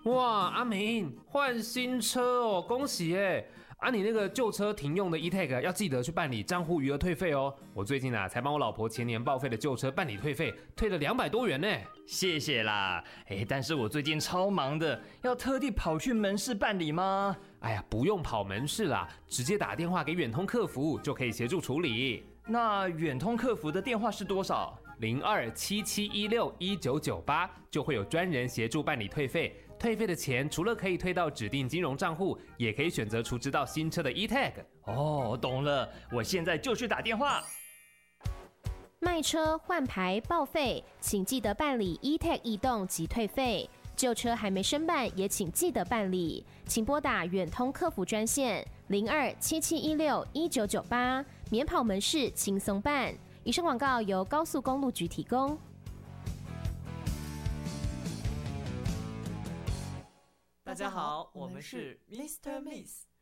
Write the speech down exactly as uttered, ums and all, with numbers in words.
哇，阿明换新车哦，恭喜耶！啊，你那个旧车停用的 E-Tag 要记得去办理账户余额退费哦。我最近啊才帮我老婆前年报废的旧车办理退费，退了两百多元呢。 谢谢啦，哎，但是我最近超忙的，要特地跑去门市办理吗？ 哎呀，不用跑门市啦，直接打电话给远通客服就可以协助处理。 那远通客服的电话是多少？ 零二七七一六一九九八，就会有专人协助办理退费。退费的钱除了可以退到指定金融账户，也可以选择储值到新车的 E-Tag。 哦，懂了，我现在就去打电话。 卖车换牌报废，请记得办理 E-Tag 异动及退费。旧车还没申办，也请记得办理，请拨打远通客服专线零二七七一六一九九八，免跑门市轻松办。以上广告由高速公路局提供。 大家好，我们是 Mister Miss。